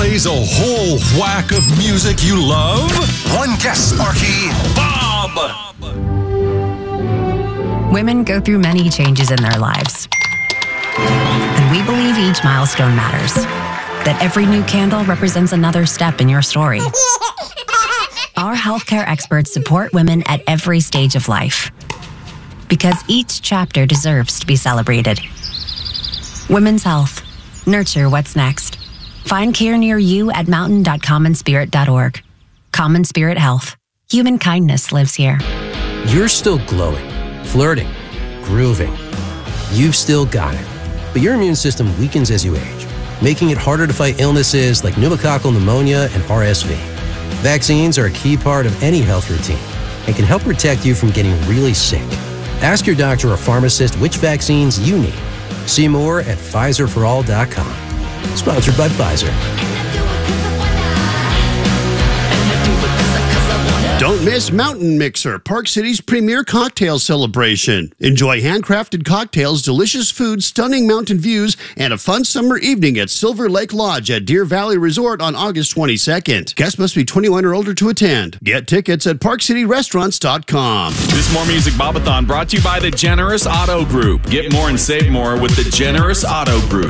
plays a whole whack of music you love? One guest, Sparky. Bob! Women go through many changes in their lives. And we believe each milestone matters. That every new candle represents another step in your story. Our healthcare experts support women at every stage of life. Because each chapter deserves to be celebrated. Women's health. Nurture what's next. Find care near you at mountain.commonspirit.org. Common Spirit Health. Human kindness lives here. You're still glowing, flirting, grooving. You've still got it. But your immune system weakens as you age, making it harder to fight illnesses like pneumococcal pneumonia and RSV. Vaccines are a key part of any health routine and can help protect you from getting really sick. Ask your doctor or pharmacist which vaccines you need. See more at PfizerForAll.com. Sponsored by Pfizer. Don't miss Mountain Mixer, Park City's premier cocktail celebration. Enjoy handcrafted cocktails, delicious food, stunning mountain views, and a fun summer evening at Silver Lake Lodge at Deer Valley Resort on August 22nd. Guests must be 21 or older to attend. Get tickets at ParkCityRestaurants.com. This More Music Bobathon brought to you by the Generous Auto Group. Get more and save more with the Generous Auto Group.